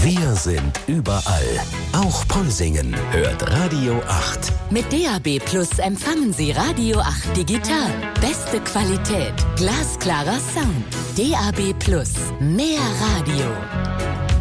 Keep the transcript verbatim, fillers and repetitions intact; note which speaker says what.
Speaker 1: Wir sind überall. Auch Polsingen hört Radio acht.
Speaker 2: Mit D A B Plus empfangen Sie Radio acht digital. Beste Qualität, glasklarer Sound. D A B Plus, mehr Radio.